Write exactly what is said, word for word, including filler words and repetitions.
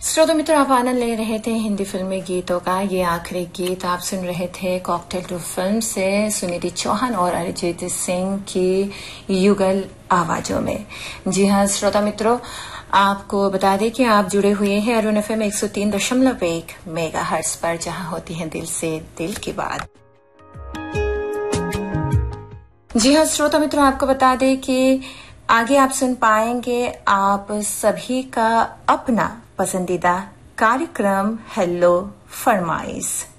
श्रोता मित्रों, आप आनंद ले रहे थे हिंदी फिल्मी गीतों का। ये आखिरी गीत आप सुन रहे थे कॉकटेल टू फिल्म से सुनिधि चौहान और अरिजीत सिंह की युगल आवाजों में। जी हाँ श्रोता मित्रों, आपको बता दें कि आप जुड़े हुए हैं अरुण एफएम एक सौ तीन दशमलव एक मेगा हर्ट्ज पर, जहां होती है दिल से दिल की बात। जी हाँ श्रोता मित्रों, आपको बता दें कि आगे आप सुन पाएंगे आप सभी का अपना पसंदीदा कार्यक्रम हेलो फरमाइश।